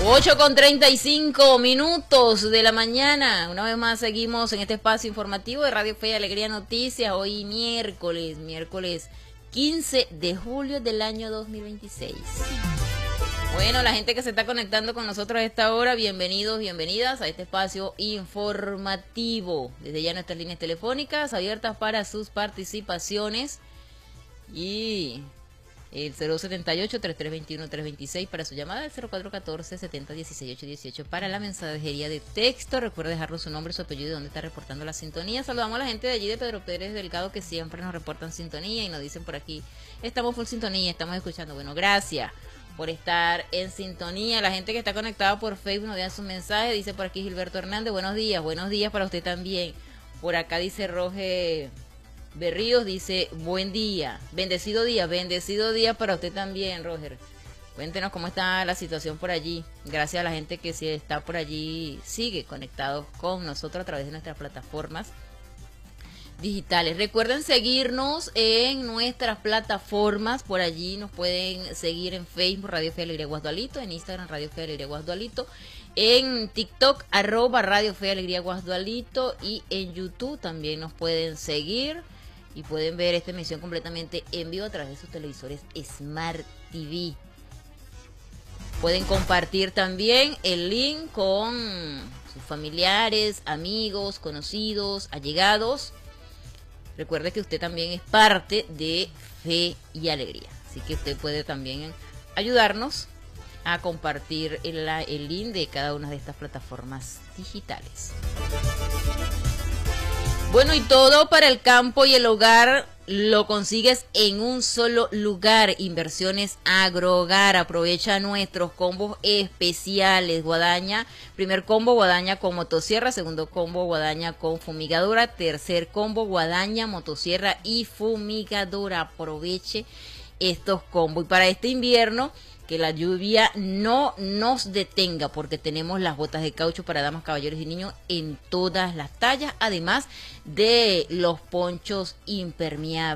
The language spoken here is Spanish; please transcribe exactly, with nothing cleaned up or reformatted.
ocho con treinta y cinco minutos de la mañana. Una vez más seguimos en este espacio informativo de Radio Fe y Alegría Noticias. Hoy miércoles, miércoles quince de julio del año dos mil veintiséis. Bueno, la gente que se está conectando con nosotros a esta hora, bienvenidos, bienvenidas a este espacio informativo. Desde ya nuestras líneas telefónicas abiertas para sus participaciones y el cero setenta y ocho, treinta y tres veintiuno, trescientos veintiséis para su llamada, el cero cuatro catorce, setenta dieciocho dieciocho para la mensajería de texto. Recuerde dejarnos su nombre, su apellido y dónde está reportando la sintonía. Saludamos a la gente de allí de Pedro Pérez Delgado que siempre nos reportan sintonía y nos dicen por aquí, estamos full sintonía, estamos escuchando. Bueno, gracias por estar en sintonía. La gente que está conectada por Facebook nos da su mensaje, dice por aquí Gilberto Hernández, buenos días, buenos días para usted también. Por acá dice Roge Berríos, dice buen día, bendecido día, bendecido día para usted también, Roger. Cuéntenos cómo está la situación por allí. Gracias a la gente que sí está por allí, sigue conectado con nosotros a través de nuestras plataformas digitales. Recuerden seguirnos en nuestras plataformas, por allí nos pueden seguir en Facebook Radio Fe Alegría Guasdualito, en Instagram Radio Fe Alegría Guasdualito, en TikTok arroba Radio Fe Alegría Guasdualito y en YouTube también nos pueden seguir y pueden ver esta emisión completamente en vivo a través de sus televisores Smart T V. Pueden compartir también el link con sus familiares, amigos, conocidos, allegados. Recuerde que usted también es parte de Fe y Alegría, así que usted puede también ayudarnos a compartir el, el link de cada una de estas plataformas digitales. Bueno, y todo para el campo y el hogar lo consigues en un solo lugar. Inversiones Agrohogar. Aprovecha nuestros combos especiales. Guadaña, primer combo guadaña con motosierra, segundo combo guadaña con fumigadora, tercer combo guadaña, motosierra y fumigadora. Aproveche estos combos. Y para este invierno, que la lluvia no nos detenga, porque tenemos las botas de caucho para damas, caballeros y niños en todas las tallas, además de los ponchos impermeables.